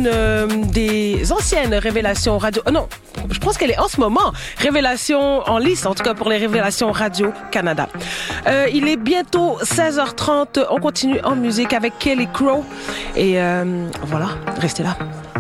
une des anciennes révélations radio. Non, je pense qu'elle est en ce moment révélation en lice, en tout cas pour les révélations Radio-Canada. Il est bientôt 16h30. On continue en musique avec Kelly Crow. Et voilà, restez là.